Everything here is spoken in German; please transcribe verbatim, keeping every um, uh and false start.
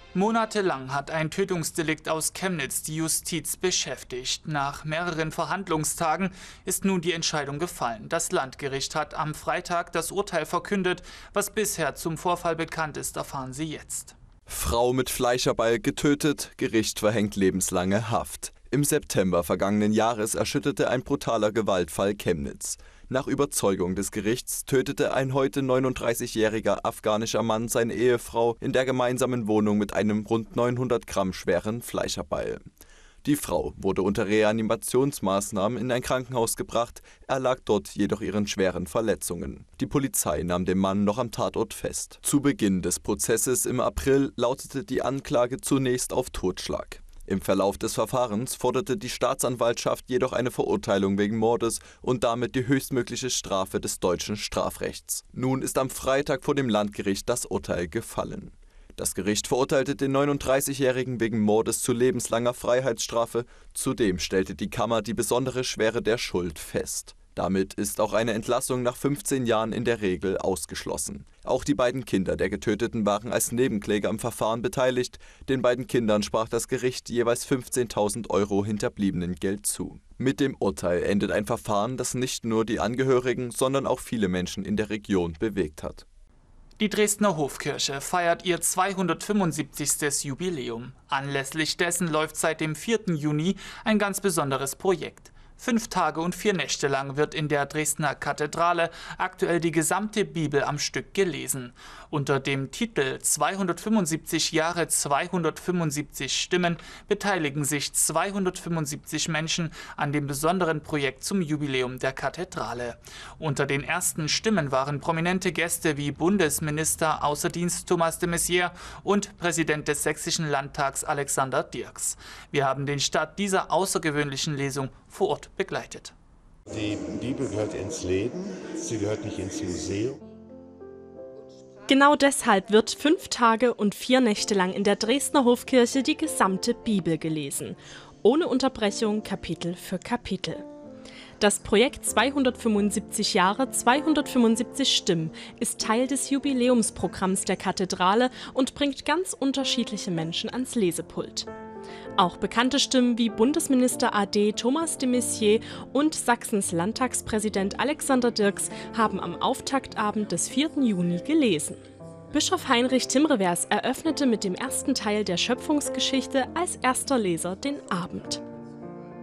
Monatelang hat ein Tötungsdelikt aus Chemnitz die Justiz beschäftigt. Nach mehreren Verhandlungstagen ist nun die Entscheidung gefallen. Das Landgericht hat am Freitag das Urteil verkündet. Was bisher zum Vorfall bekannt ist, erfahren Sie jetzt. Frau mit Fleischerbeil getötet, Gericht verhängt lebenslange Haft. Im September vergangenen Jahres erschütterte ein brutaler Gewaltfall Chemnitz. Nach Überzeugung des Gerichts tötete ein heute neununddreißigjähriger afghanischer Mann seine Ehefrau in der gemeinsamen Wohnung mit einem rund neunhundert Gramm schweren Fleischerbeil. Die Frau wurde unter Reanimationsmaßnahmen in ein Krankenhaus gebracht, erlag dort jedoch ihren schweren Verletzungen. Die Polizei nahm den Mann noch am Tatort fest. Zu Beginn des Prozesses im April lautete die Anklage zunächst auf Totschlag. Im Verlauf des Verfahrens forderte die Staatsanwaltschaft jedoch eine Verurteilung wegen Mordes und damit die höchstmögliche Strafe des deutschen Strafrechts. Nun ist am Freitag vor dem Landgericht das Urteil gefallen. Das Gericht verurteilte den neununddreißigjährigen wegen Mordes zu lebenslanger Freiheitsstrafe. Zudem stellte die Kammer die besondere Schwere der Schuld fest. Damit ist auch eine Entlassung nach fünfzehn Jahren in der Regel ausgeschlossen. Auch die beiden Kinder der Getöteten waren als Nebenkläger am Verfahren beteiligt. Den beiden Kindern sprach das Gericht jeweils fünfzehntausend Euro Hinterbliebenengeld zu. Mit dem Urteil endet ein Verfahren, das nicht nur die Angehörigen, sondern auch viele Menschen in der Region bewegt hat. Die Dresdner Hofkirche feiert ihr zweihundertfünfundsiebzigstes Jubiläum. Anlässlich dessen läuft seit dem vierten Juni ein ganz besonderes Projekt. Fünf Tage und vier Nächte lang wird in der Dresdner Kathedrale aktuell die gesamte Bibel am Stück gelesen. Unter dem Titel zweihundertfünfundsiebzig Jahre, zweihundertfünfundsiebzig Stimmen beteiligen sich zweihundertfünfundsiebzig Menschen an dem besonderen Projekt zum Jubiläum der Kathedrale. Unter den ersten Stimmen waren prominente Gäste wie Bundesminister außer Dienst Thomas de Maizière und Präsident des Sächsischen Landtags Alexander Dirks. Wir haben den Start dieser außergewöhnlichen Lesung vor Ort begleitet. Die Bibel gehört ins Leben, sie gehört nicht ins Museum. Genau deshalb wird fünf Tage und vier Nächte lang in der Dresdner Hofkirche die gesamte Bibel gelesen. Ohne Unterbrechung, Kapitel für Kapitel. Das Projekt zweihundertfünfundsiebzig Jahre, zweihundertfünfundsiebzig Stimmen ist Teil des Jubiläumsprogramms der Kathedrale und bringt ganz unterschiedliche Menschen ans Lesepult. Auch bekannte Stimmen wie Bundesminister A D Thomas de Maizière und Sachsens Landtagspräsident Alexander Dirks haben am Auftaktabend des vierten Juni gelesen. Bischof Heinrich Timrevers eröffnete mit dem ersten Teil der Schöpfungsgeschichte als erster Leser den Abend.